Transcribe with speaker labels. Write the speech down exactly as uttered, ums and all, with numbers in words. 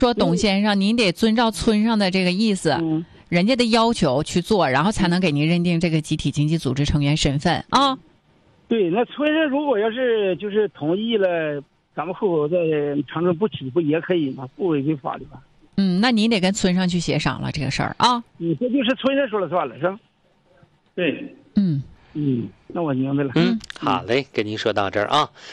Speaker 1: 说董先生，您得遵照村上的这个意思，
Speaker 2: 嗯，
Speaker 1: 人家的要求去做，然后才能给您认定这个集体经济组织成员身份啊。
Speaker 2: 对，那村上如果要是就是同意了，咱们户口在长春不起，不也可以吗？不违背法律吧？
Speaker 1: 嗯，那您得跟村上去协商了这个事儿啊。
Speaker 2: 你这就是村上说了算了，是吧？
Speaker 3: 对，
Speaker 1: 嗯
Speaker 2: 嗯，那我明白了。
Speaker 4: 嗯，好嘞，跟您说到这儿啊。